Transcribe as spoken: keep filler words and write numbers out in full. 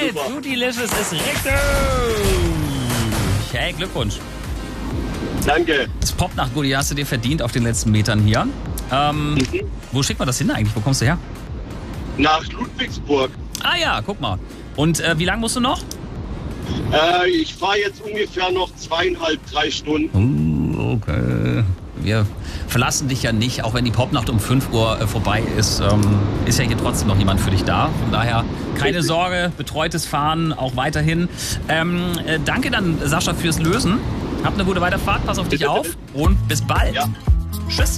right, Fruitylicious ist richtig. Hey, Glückwunsch. Danke. Das Popnacht-Goodie hast du dir verdient auf den letzten Metern hier. Ähm, mhm. Wo schickt man das hin eigentlich? Wo kommst du her? Nach Ludwigsburg. Ah ja, guck mal. Und äh, wie lange musst du noch? Äh, ich fahre jetzt ungefähr noch zweieinhalb, drei Stunden. Uh, okay. Wir verlassen dich ja nicht, auch wenn die Popnacht um fünf Uhr äh, vorbei ist, ähm, ist ja hier trotzdem noch jemand für dich da. Von daher keine Sorge, betreutes Fahren auch weiterhin. Ähm, äh, danke dann, Sascha, fürs Lösen. Habt eine gute Weiterfahrt, pass auf dich auf und bis bald. Ja. Tschüss.